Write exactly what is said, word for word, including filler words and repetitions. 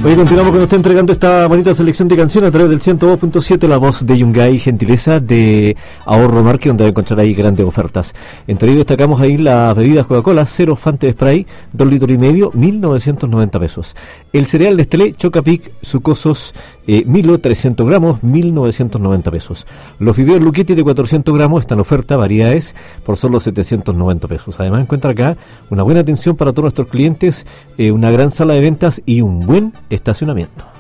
Hoy continuamos con usted entregando esta bonita selección de canciones a través del ciento dos punto siete, la voz de Yungay, gentileza de Ahorro Market, donde va a encontrar ahí grandes ofertas. Entre ellos destacamos ahí las bebidas Coca-Cola, cero Fante Spray, dos litros y medio, mil novecientos noventa pesos. El cereal Nestlé Chocapic Sucosos, eh, Milo, trescientos gramos, mil novecientos noventa pesos. Los fideos Luchetti de cuatrocientos gramos están en oferta, variedades, por solo setecientos noventa pesos. Además encuentra acá una buena atención para todos nuestros clientes, eh, una gran sala de ventas y un buen estacionamiento.